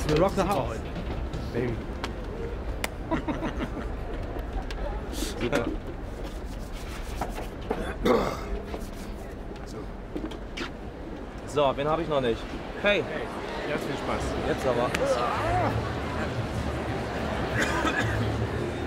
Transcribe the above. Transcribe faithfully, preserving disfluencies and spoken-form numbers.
We rock the house. Baby. Super. So, wen habe ich noch nicht? Hey. Hey, jetzt viel Spaß. Jetzt aber.